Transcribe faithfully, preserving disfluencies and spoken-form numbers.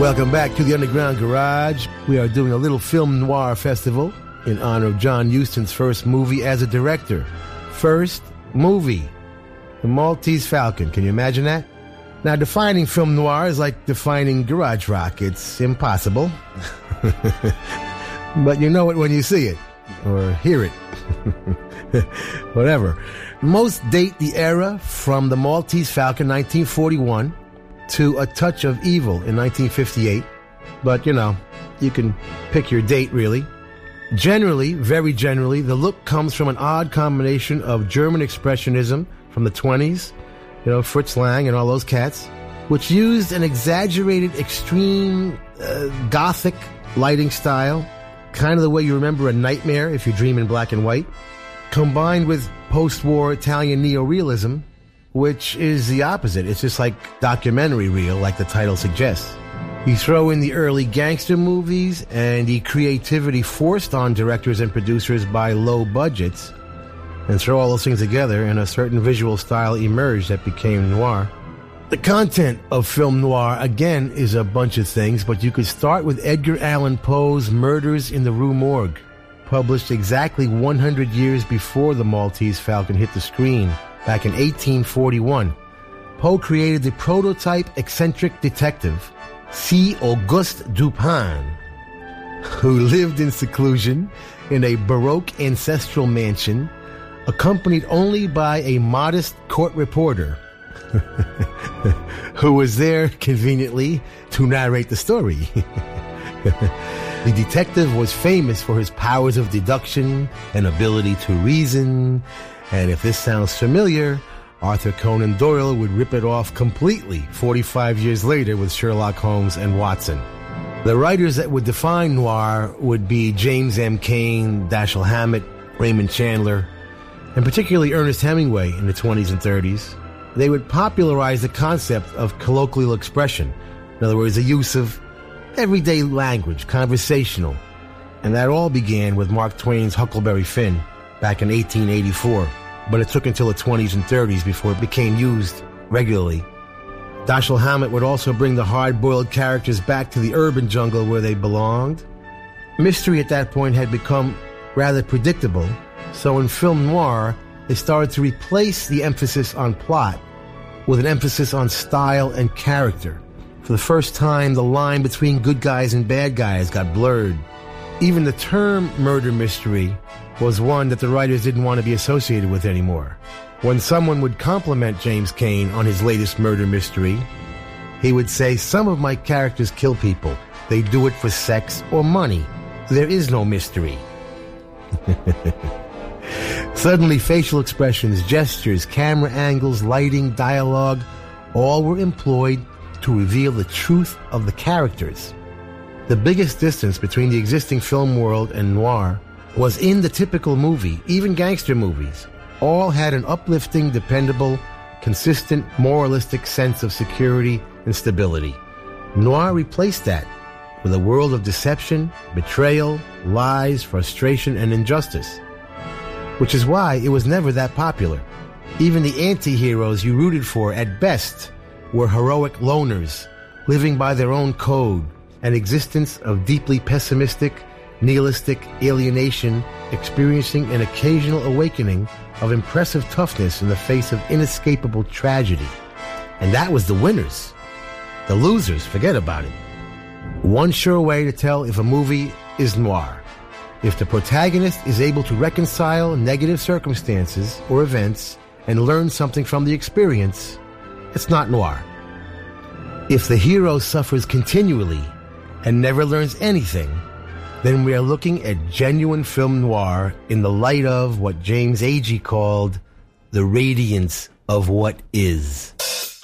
Welcome back to the Underground Garage. We are doing a little film noir festival in honor of John Huston's first movie as a director. First movie, The Maltese Falcon. Can you imagine that? Now, defining film noir is like defining garage rock. It's impossible. But you know it when you see it, or hear it. Whatever. Most date the era from The Maltese Falcon, nineteen forty-one, to A Touch of Evil in nineteen fifty-eight. But, you know, you can pick your date, really. Generally, very generally, the look comes from an odd combination of German Expressionism from the twenties, you know, Fritz Lang and all those cats, which used an exaggerated, extreme, uh, gothic lighting style, kind of the way you remember A Nightmare if you dream in black and white, combined with post-war Italian neorealism, which is the opposite. It's just like documentary reel, like the title suggests. You throw in the early gangster movies and the creativity forced on directors and producers by low budgets, and throw all those things together, and a certain visual style emerged that became noir. The content of film noir, again, is a bunch of things, but you could start with Edgar Allan Poe's Murders in the Rue Morgue, published exactly one hundred years before The Maltese Falcon hit the screen, back in eighteen forty-one. Poe created the prototype eccentric detective, C. Auguste Dupin, who lived in seclusion in a Baroque ancestral mansion, accompanied only by a modest court reporter, who was there conveniently to narrate the story. The detective was famous for his powers of deduction and ability to reason, and if this sounds familiar, Arthur Conan Doyle would rip it off completely forty-five years later with Sherlock Holmes and Watson. The writers that would define noir would be James M. Cain, Dashiell Hammett, Raymond Chandler, and particularly Ernest Hemingway in the twenties and thirties. They would popularize the concept of colloquial expression. In other words, the use of everyday language, conversational. And that all began with Mark Twain's Huckleberry Finn back in eighteen eighty-four. But it took until the twenties and thirties before it became used regularly. Dashiell Hammett would also bring the hard-boiled characters back to the urban jungle where they belonged. Mystery at that point had become rather predictable, so in film noir, they started to replace the emphasis on plot with an emphasis on style and character. For the first time, the line between good guys and bad guys got blurred. Even the term murder mystery was one that the writers didn't want to be associated with anymore. When someone would compliment James Cain on his latest murder mystery, he would say, "Some of my characters kill people. They do it for sex or money. There is no mystery." Suddenly, facial expressions, gestures, camera angles, lighting, dialogue, all were employed to reveal the truth of the characters. The biggest distance between the existing film world and noir was in the typical movie. Even gangster movies all had an uplifting, dependable, consistent, moralistic sense of security and stability. Noir replaced that with a world of deception, betrayal, lies, frustration, and injustice, which is why it was never that popular. Even the anti-heroes you rooted for at best were heroic loners, living by their own code, an existence of deeply pessimistic, nihilistic alienation, experiencing an occasional awakening of impressive toughness in the face of inescapable tragedy. And that was the winners. The losers, forget about it. One sure way to tell if a movie is noir: if the protagonist is able to reconcile negative circumstances or events and learn something from the experience, it's not noir. If the hero suffers continually and never learns anything, then we are looking at genuine film noir in the light of what James Agee called the radiance of what is.